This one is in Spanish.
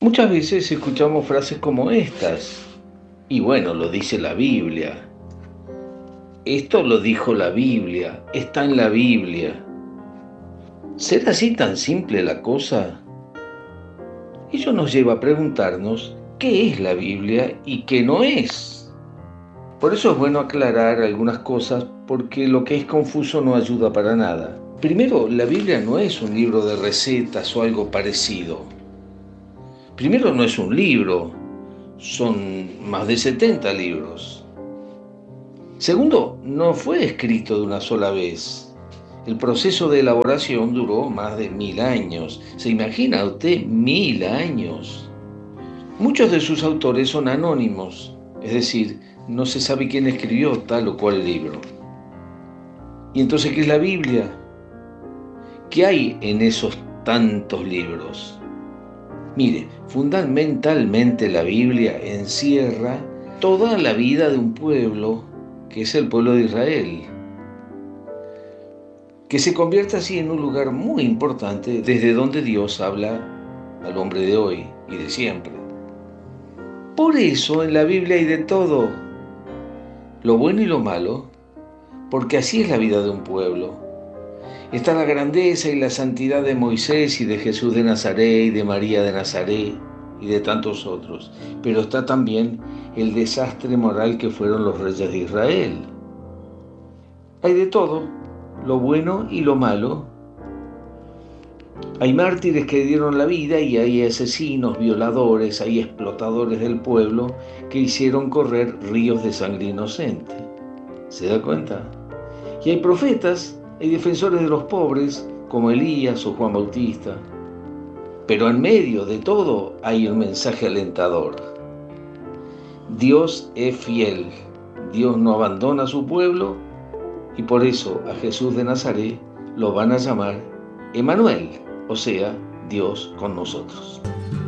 Muchas veces escuchamos frases como estas, y bueno, lo dice la Biblia. Esto lo dijo la Biblia, está en la Biblia. ¿Será así tan simple la cosa? Ello nos lleva a preguntarnos qué es la Biblia y qué no es. Por eso es bueno aclarar algunas cosas, porque lo que es confuso no ayuda para nada. Primero, la Biblia no es un libro de recetas o algo parecido. Primero, no es un libro, son más de 70 libros. Segundo, no fue escrito de una sola vez. El proceso de elaboración duró más de 1000 años. ¿Se imagina usted 1000 años? Muchos de sus autores son anónimos, es decir, no se sabe quién escribió tal o cual libro. ¿Y entonces qué es la Biblia? ¿Qué hay en esos tantos libros? Mire, fundamentalmente la Biblia encierra toda la vida de un pueblo, que es el pueblo de Israel, que se convierte así en un lugar muy importante desde donde Dios habla al hombre de hoy y de siempre. Por eso en la Biblia hay de todo, lo bueno y lo malo, porque así es la vida de un pueblo. Está la grandeza y la santidad de Moisés y de Jesús de Nazaret y de María de Nazaret y de tantos otros, pero está también el desastre moral que fueron los reyes de Israel. Hay de todo, lo bueno y lo malo. Hay mártires que dieron la vida y hay asesinos, violadores, hay explotadores del pueblo que hicieron correr ríos de sangre inocente. ¿Se da cuenta? Y hay profetas, hay defensores de los pobres, como Elías o Juan Bautista. Pero en medio de todo hay un mensaje alentador. Dios es fiel, Dios no abandona a su pueblo y por eso a Jesús de Nazaret lo van a llamar Emmanuel, o sea, Dios con nosotros.